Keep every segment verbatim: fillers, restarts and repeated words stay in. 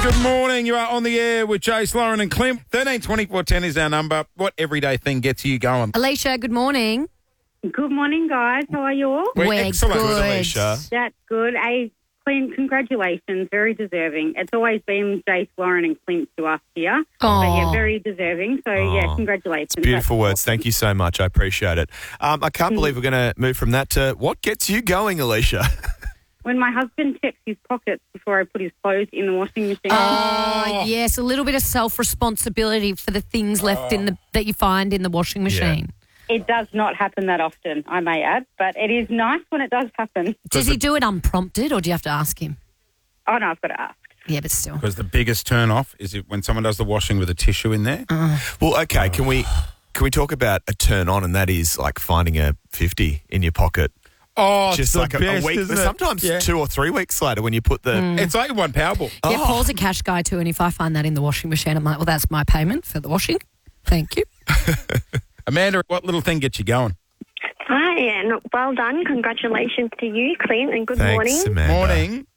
Good morning. You are on the air with Jace, Lauren and Clint. thirteen twenty-four ten is our number. What everyday thing gets you going? Alicia, good morning. Good morning, guys. How are you all? We're We're excellent, good. Alicia. That's good. Hey, Clint, congratulations. Very deserving. It's always been Jace, Lauren and Clint to us here. Aw. But yeah, very deserving. So yeah, congratulations. Beautiful That's words. Thank you so much. I appreciate it. Um, I can't believe we're going to move from that to what gets you going, Alicia? When my husband checks his pockets before I put his clothes in the washing machine. Oh, yes, a little bit of self-responsibility for the things left in the that you find in the washing machine. It does not happen that often, I may add, but it is nice when it does happen. Does he do it unprompted or do you have to ask him? Oh, no, I've got to ask. Yeah, but still. Because the biggest turn off is it when someone does the washing with a tissue in there. Well, okay, can we can we talk about a turn on, and that is like finding a fifty in your pocket? Oh, Just like a, a week, sometimes Yeah. two or three weeks later when you put the... It's like one Powerball. Yeah, Paul's a cash guy too, and if I find that in the washing machine, I'm like, well, that's my payment for the washing. Thank you. Amanda, what little thing gets you going? Hi, and well done. Congratulations to you, Clint, and good Thanks, morning. Amanda. Morning.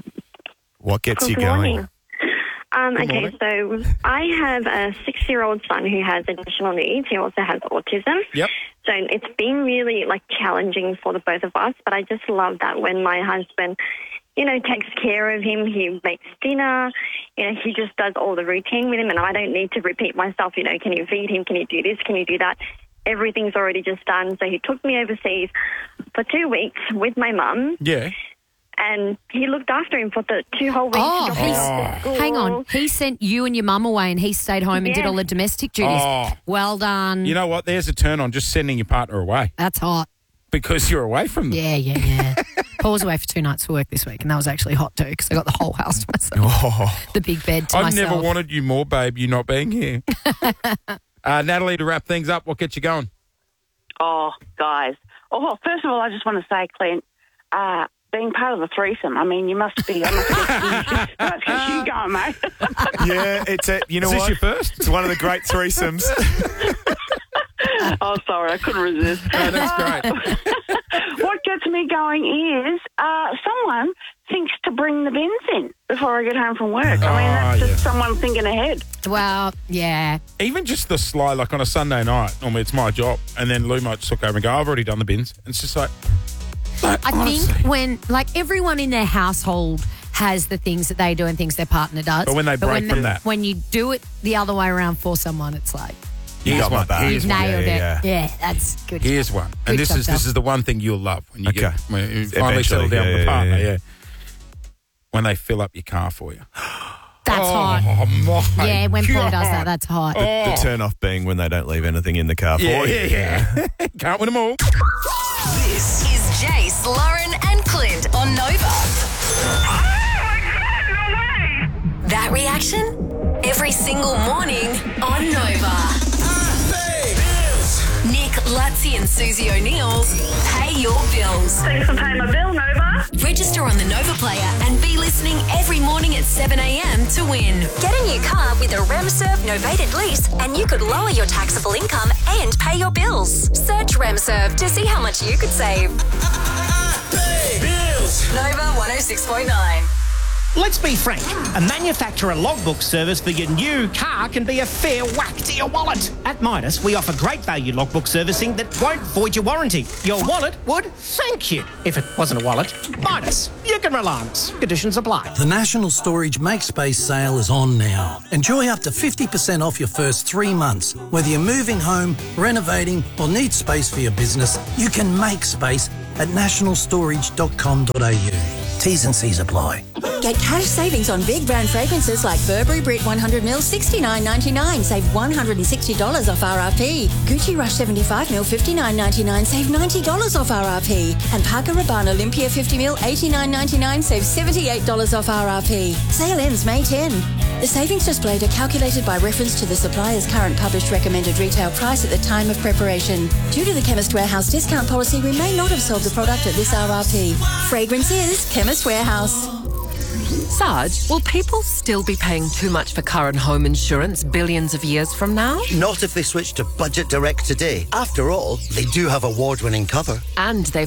What gets Good you going? morning. Um, Good okay, so I have a six-year-old son who has additional needs. He also has autism. Yep. So it's been really, like, challenging for the both of us, but I just love that when my husband, you know, takes care of him, he makes dinner, you know, he just does all the routine with him, and I don't need to repeat myself, you know, can you feed him, can you do this, can you do that? Everything's already just done. So he took me overseas for two weeks with my mum, Yeah. and he looked after him for the two whole weeks. Oh, dropping him he's, off at school. hang on. He sent you and your mum away and he stayed home and did Yeah. all the domestic duties. Oh. Well done. You know what? There's a turn on just sending your partner away That's hot. because you're away from them. Yeah, yeah, yeah. Paul was away for two nights for work this week, and that was actually hot too because I got the whole house to myself. Oh, The big bed to I've myself. never wanted you more, babe, you not being here. uh, Natalie, to wrap things up, what gets you going? Oh, guys. Oh, first of all, I just want to say, Clint, uh, being part of the threesome, I mean, you must be, I must get, you must get you going, mate. yeah, it's a, you know Is this what? your first? It's one of the great threesomes. Oh, sorry, I couldn't resist. No, that's great. What gets me going is uh, someone thinks to bring the bins in before I get home from work. I mean, that's Oh, just yeah. someone thinking ahead. Well, yeah. Even just the sly, like on a Sunday night, normally it's my job, and then Lou might just look over and go, I've already done the bins. And it's just like, like I honestly. think when, like, everyone in their household has the things that they do and things their partner does. But when they break when from the- that. When you do it the other way around for someone, it's like, You Here's got my one. back. Here's you've one. nailed yeah, it. Yeah, that's good. Here's one. And Good this job, is this Dal. is the one thing you'll love when you Okay. get when you finally settle Eventually, down with yeah, the yeah, partner, yeah. yeah. When they fill up your car for you. That's hot. Oh, my Yeah, when Paul does God. that, that's hot. The turn off being when they don't leave anything in the car for Yeah, you. yeah, yeah. Can't win them all. This is Jace, Lauren, and Clint on Nova. That reaction? Every single morning on Nova. Nick, Lutzi, and Susie O'Neill's Pay Your Bills. Thanks for paying my bill, Nova. Register on the Nova Player and be listening every morning at seven a.m. to win. Get a new car with a RemServe novated lease and you could lower your taxable income and pay your bills. Search RemServe to see how much you could save. Nova one oh six point nine. Let's be frank, a manufacturer logbook service for your new car can be a fair whack to your wallet. At Midas, we offer great value logbook servicing that won't void your warranty. Your wallet would thank you. If it wasn't a wallet, Midas, you can rely on us. Conditions apply. The National Storage Make Space sale is on now. Enjoy up to fifty percent off your first three months. Whether you're moving home, renovating, or need space for your business, you can make space at national storage dot com dot a u. T's and C's apply. Get cash savings on big brand fragrances like Burberry Brit one hundred mil, sixty-nine ninety-nine. Save one hundred sixty dollars off R R P. Gucci Rush seventy-five mil, fifty-nine ninety-nine. Save ninety dollars off R R P. And Parker Rabanne Olympia fifty mil, eighty-nine ninety-nine. Save seventy-eight dollars off R R P. Sale ends May tenth. The savings displayed are calculated by reference to the supplier's current published recommended retail price at the time of preparation. Due to the Chemist Warehouse discount policy, we may not have sold the product at this R R P. Fragrance is Chemist Warehouse. Sarge, will people still be paying too much for car and home insurance billions of years from now? Not if they switch to Budget Direct today. After all, they do have award-winning cover. And they've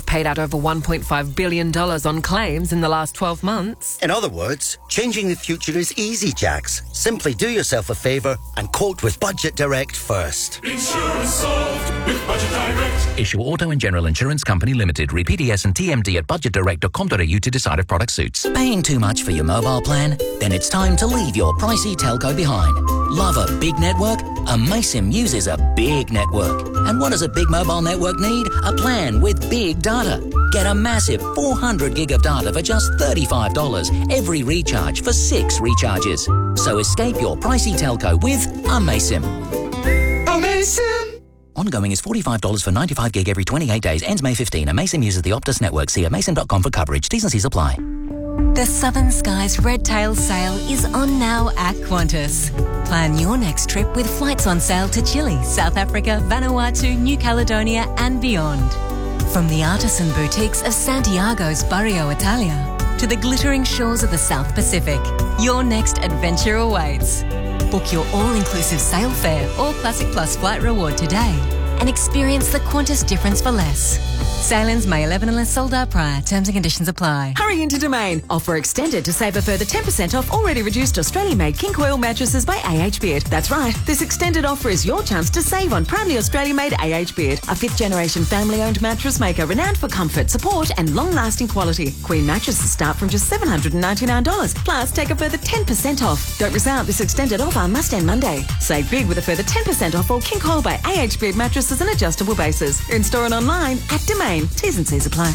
paid out over one point five billion dollars on claims in the last twelve months. In other words, changing the future is easy, Jax. Simply do yourself a favour and quote with Budget Direct first. Insurance solved with Budget Direct. Issue Auto and General Insurance Company Limited. Read P D S and T M D at budget direct dot com dot a u to decide if product suits. Paying too much for your mobile plan? Then it's time to leave your pricey telco behind. Love a big network? Amaysim uses a big network. And what does a big mobile network need? A plan with big data. Get a massive four hundred gig of data for just thirty-five dollars every recharge for six recharges. So escape your pricey telco with Amaysim. Amaysim! Ongoing is forty-five dollars for ninety-five gig every twenty-eight days. Ends May fifteenth. Amaysim uses the Optus network. See amaysim dot com for coverage. T's and C's apply. The Southern Skies Red Tail sale is on now at Qantas. Plan your next trip with flights on sale to Chile, South Africa, Vanuatu, New Caledonia and beyond. From the artisan boutiques of Santiago's Barrio Italia to the glittering shores of the South Pacific, your next adventure awaits. Book your all-inclusive sail fare or Classic Plus flight reward today and experience the Qantas difference for less. Sail-ins May eleventh unless sold out prior. Terms and conditions apply. Hurry into Domain. Offer extended to save a further ten percent off already reduced Australian-made king coil mattresses by A H Beard. That's right. This extended offer is your chance to save on proudly Australian-made A H Beard, a fifth-generation family-owned mattress maker renowned for comfort, support and long-lasting quality. Queen mattresses start from just seven hundred ninety-nine dollars. Plus, take a further ten percent off. Don't miss out. This extended offer must end Monday. Save big with a further ten percent off all king coil by A H Beard mattresses and adjustable bases. In-store and online at Domain. T's and C's apply.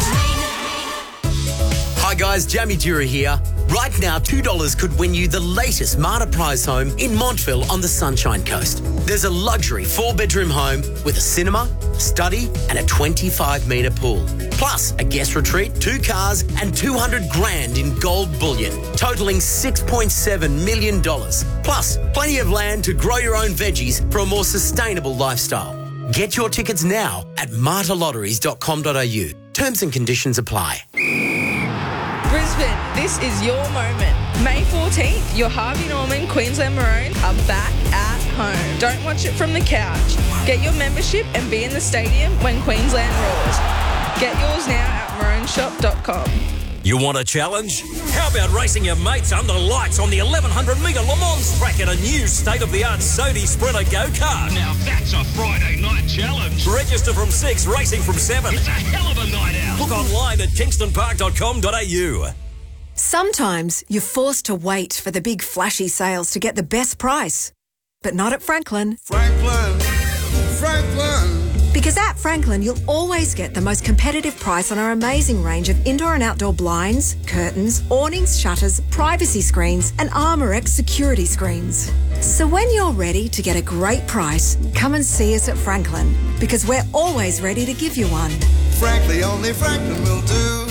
Hi guys, Jamie Dura here. Right now, two dollars could win you the latest Marta Prize home in Montville on the Sunshine Coast. There's a luxury four-bedroom home with a cinema, study and a twenty-five metre pool. Plus, a guest retreat, two cars and two hundred grand in gold bullion, totalling six point seven million dollars. Plus, plenty of land to grow your own veggies for a more sustainable lifestyle. Get your tickets now at marta lotteries dot com dot a u. Terms and conditions apply. Brisbane, this is your moment. May fourteenth, your Harvey Norman Queensland Maroons are back at home. Don't watch it from the couch. Get your membership and be in the stadium when Queensland roars. Get yours now at maroon shop dot com. You want a challenge? How about racing your mates under lights on the eleven hundred metre Le Mans track in a new state-of-the-art Sodi Sprinter go-kart? Now that's a Friday night challenge. Register from six, racing from seven. It's a hell of a night out. Look online at kingston park dot com dot a u. Sometimes you're forced to wait for the big flashy sales to get the best price. But not at Franklin. Franklin, Franklin. Because at Franklin, you'll always get the most competitive price on our amazing range of indoor and outdoor blinds, curtains, awnings, shutters, privacy screens, and Armorex security screens. So when you're ready to get a great price, come and see us at Franklin, because we're always ready to give you one. Frankly, only Franklin will do.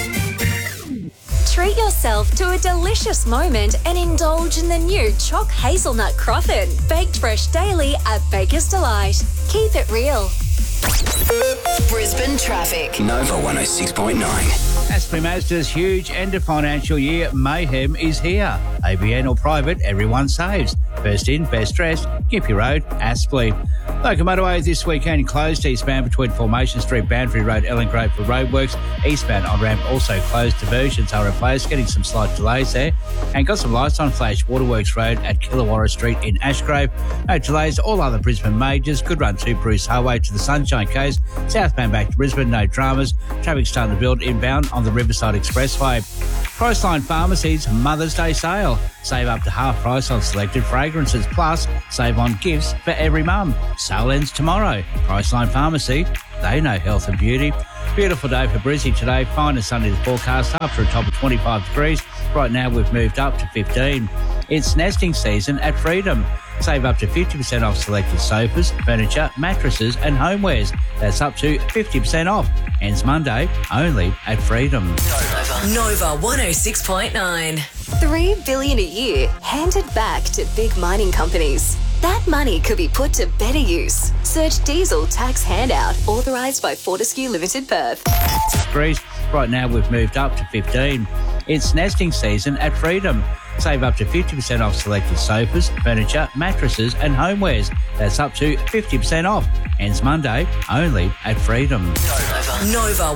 Treat yourself to a delicious moment and indulge in the new Choc Hazelnut Croffin. Baked fresh daily at Baker's Delight. Keep it real. Brisbane traffic. Nova one oh six point nine. Aspley Mazda's huge end of financial year mayhem is here. A B N or private, everyone saves. First in, best dressed, Gippy Road, Aspley. Local motorways this weekend closed eastbound between Formation Street, Boundary Road, Ellen Grove for roadworks. Eastbound on-ramp also closed. Diversions are replaced, getting some slight delays there. And got some lights on flash, Waterworks Road at Killawarra Street in Ashgrove. No delays, all other Brisbane majors. Good run to Bruce Highway to the Sunshine Coast. Southbound back to Brisbane, no dramas. Traffic starting to build inbound on the Riverside Expressway. Priceline Pharmacy's Mother's Day sale. Save up to half price on selected fragrances, plus save on gifts for every mum. Sale ends tomorrow. Priceline Pharmacy, they know health and beauty. Beautiful day for Brizzy today. Fine and sunny the forecast, up to a top of twenty-five degrees. Right now we've moved up to fifteen. It's nesting season at Freedom. Save up to fifty percent off selected sofas, furniture, mattresses and homewares. That's up to fifty percent off. Ends Monday, only at Freedom. Nova one oh six point nine. Three billion a year handed back to big mining companies. That money could be put to better use. Search diesel tax handout authorised by Fortescue Limited Perth. Degrees. Right now we've moved up to fifteen. It's nesting season at Freedom. Save up to fifty percent off selected sofas, furniture, mattresses and homewares. That's up to fifty percent off. Ends Monday, only at Freedom. Nova